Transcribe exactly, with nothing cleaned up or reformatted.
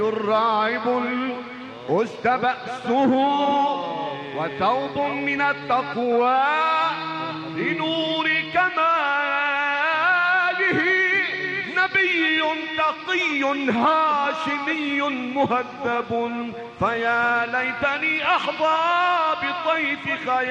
الراعب أسد بأسه وثوب من التقوى بنور كماله، نبي تقي هاشمي مهذب، فيا ليتني أحظى بطيف خيال